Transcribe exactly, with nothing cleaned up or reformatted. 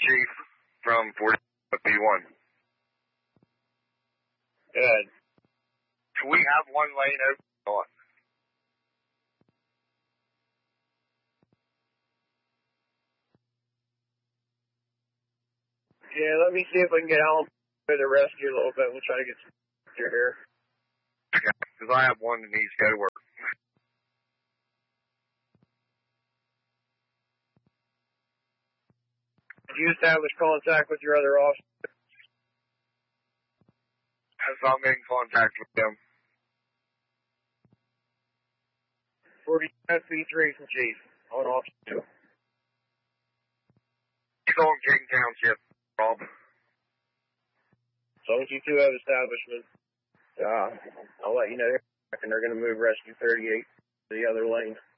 Chief from forty B one. Good. Do we have one lane open or not? Yeah, let me see if I can get Alan to the rescue a little bit. We'll try to get some here. Yeah, because I have one that needs to go to work. Did you establish contact with your other officer? Has not been in contact with them. forty F B three from Chief. On officer two. He's on King Township, Rob. As long as you two have establishment, uh, I'll let you know. And they're going to move rescue thirty-eight to the other lane.